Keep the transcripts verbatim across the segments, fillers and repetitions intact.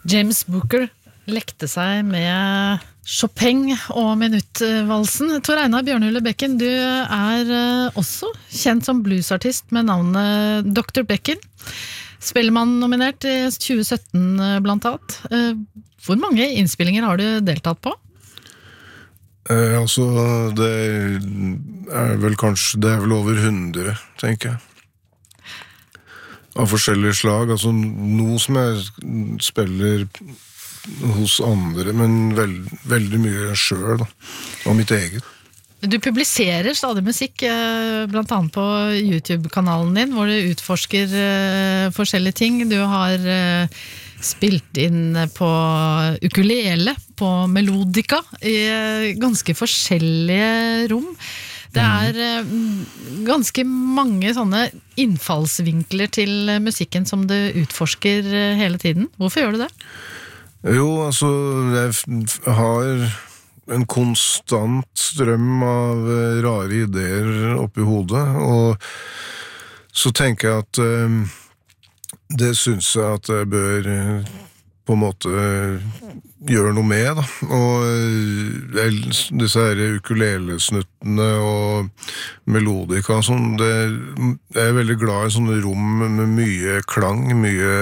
James Booker lekte seg med Chopin og minuttvalsen. Tor Einar Bjørnhule Bekken, du er også kjent som bluesartist med navnet doktor Bekken. Spellemann nominert i tjue sytten blant annet. Hvor mange innspillinger har du deltatt på? Eh, altså, det er vel kanskje, det er vel over hundre, tenker jeg. Av forskjellige slag, altså noe som jeg spiller hos andre, men veld, veldig mye selv da, og mitt eget. Du publiserer stadig musikk, blant annet på YouTube-kanalen din, hvor du utforsker forskjellige ting. Du har spilt inn på ukulele, på melodika, i ganske forskjellige rom. Det er ganske mange sånne innfallsvinkler til musikken som du utforsker hele tiden. Hvorfor gjør du det? Jo, altså, jeg har en konstant strøm av rare ideer oppi hodet, og så tenker jeg at um, det synes jeg at jeg bør på en måte gjøre noe med, da. Og jeg, disse her ukulelesnuttene og melodika og sånn, det, jeg er veldig glad i sånne rom med mye klang, mye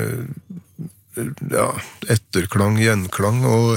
ja, etterklang, gjenklang, og,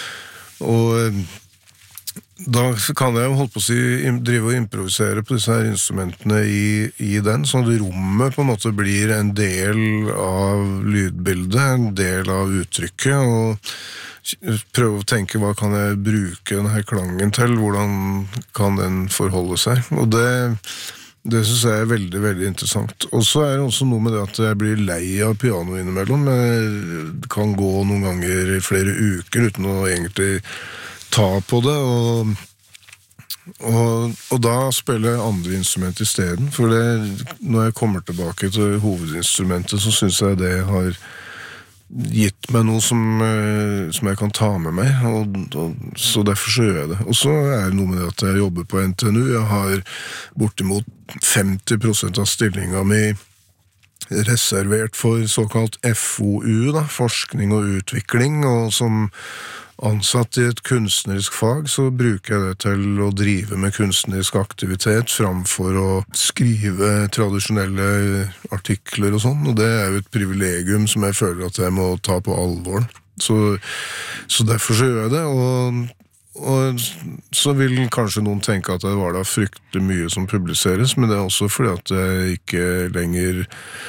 og da kan jeg holde på å si, drive og improvisere på disse her instrumentene i, i den, sånn at rommet på en måte blir en del av lydbildet, en del av uttrykket, og prøve å tenke hva kan jeg bruke denne klangen til, hvordan kan den forholde seg, og det Det synes jeg er veldig, veldig interessant. Og så er det også noe med det at jeg blir lei av piano innimellom. Det kan gå noen ganger i flere uker uten å egentlig ta på det. Og, og, og da spiller jeg andre instrumenter i stedet. For det, når jeg kommer tilbake til hovedinstrumentet, så synes jeg det har gitt meg noe som, som jeg kan ta med meg, og, og, så derfor så gjør jeg det. Og så er det noe med det at jeg jobber på N T N U. Jeg har bortimot femti prosent av stillingen min reservert for såkalt F O U, da, forskning og utvikling, og som ansatt i et kunstnerisk fag, så bruker jeg det til å drive med kunstnerisk aktivitet framfor å skrive tradisjonelle artikler og sånn, og det er jo et privilegium som jeg føler at jeg må ta på alvor. Så, så derfor så gjør jeg det, og, og så vil kanskje noen tenke at det var da fryktelig mye som publiseres, men det er også fordi at jeg ikke lenger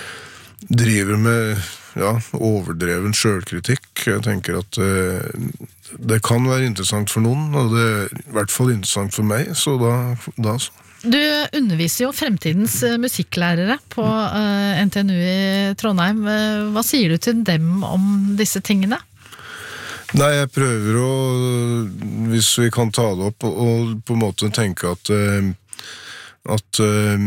driver med ja, overdreven selvkritikk. Jeg tenker at eh, det kan være interessant for noen, og det er i hvert fall interessant for meg, så da, da så. Du underviser jo fremtidens musikklærere på uh, N T N U i Trondheim. Hva sier du til dem om disse tingene? Nei, jeg prøver å, hvis vi kan ta det opp, og, og på en måte tenke at, uh, at uh,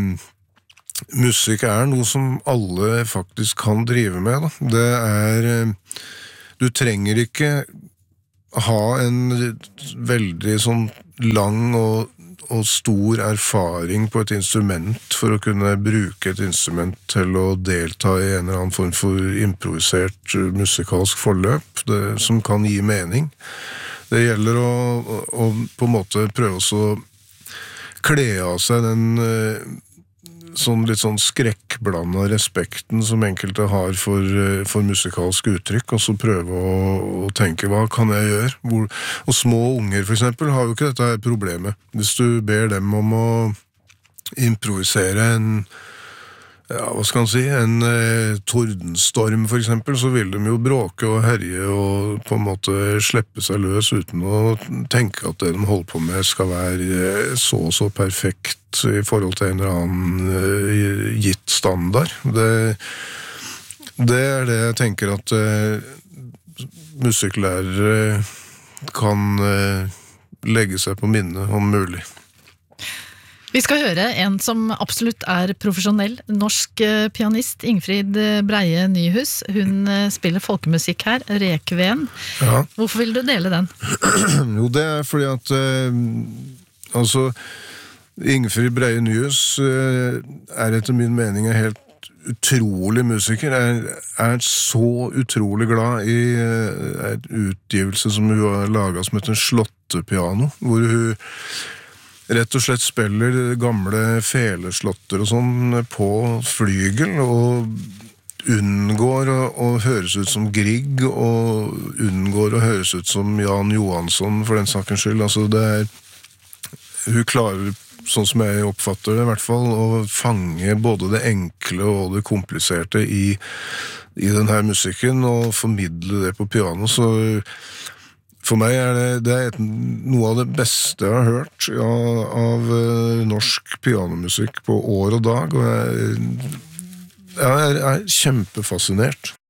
musikk er noe som alle faktisk kan drive med, da. Det er, du trenger ikke ha en veldig sånn lang og, og stor erfaring på et instrument for å kunne bruke et instrument til å delta i en eller annen form for improvisert musikalsk forløp, det, som kan gi mening. Det gjelder å, å, å på en måte prøve å kle av seg den sånn litt sånn skrekkblandet respekten som enkelte har for, for musikalsk uttrykk, og så prøve å, å tenke, hva kan jeg gjøre? Hvor, og små unger for eksempel har jo ikke dette her problemet. Hvis du ber dem om å improvisere en, ja, hva skal man si, en eh, tordenstorm for eksempel, så vil de jo bråke og herje og på en måte slippe seg løs uten å tenke at det de holder på med skal være så og så perfekt i forhold til en eller annen uh, gitt standard. Det, det er det jeg tenker at uh, musikklærere kan uh, legge seg på minne om mulig. Vi skal høre en som absolutt er profesjonell norsk uh, pianist, Ingfrid Breie Nyhus. Hun uh, spiller folkemusikk her, Requiem. Ja. Hvorfor vil du dele den? Jo, det er fordi at uh, altså Ingfrid Breie Nyhus er etter min mening en helt utrolig musiker, er, er så utrolig glad i uh, en utgivelse som hun har laget som heter Slåttepiano, hvor hun rett og slett spiller gamle feleslotter og sånn på flygel, og unngår å, å høres ut som Grieg, og unngår å høres ut som Jan Johansson, for den sakens skyld. Altså, det er, hun klarer, sånn som jeg oppfatter det i hvert fall, å fange både det enkle og det kompliserte i, i denne musikken, og formidle det på piano, så for meg er det, det er et, noe av det beste jeg har hørt ja, av uh, norsk pianomusikk på år og dag, og jeg, jeg er, er kjempefascinert.